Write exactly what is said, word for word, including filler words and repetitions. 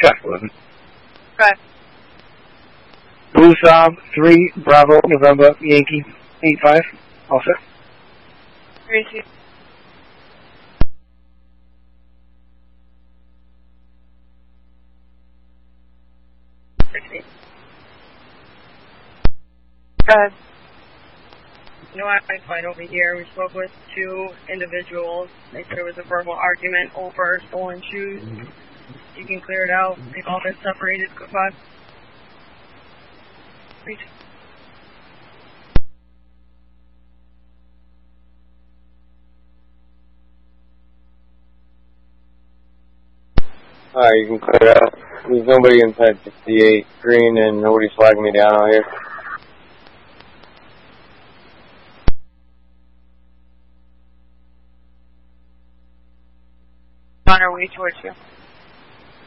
Scott eleven. Okay. Blue Sob three Bravo November Yankee eight five. All set. Three two. Go ahead. No, I fight over here. We spoke with two individuals. They said there was a verbal argument over stolen shoes. Mm-hmm. You can clear it out. They've all been separated. Goodbye. Reach. Alright, you can clear it out. There's nobody inside fifty-eight green and nobody's flagging me down out here. On our way towards you.